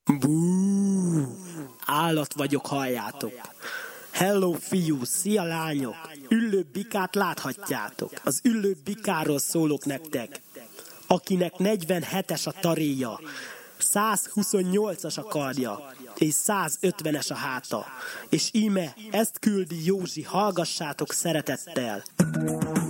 Bú, állat vagyok, halljátok. Hello fiú, szia lányok, üllő bikát láthatjátok. Az üllő bikáról szólok nektek, akinek 47-es a taréja, 128-as a karja, és 150-es a háta. És íme ezt küldi Józsi, hallgassátok szeretettel.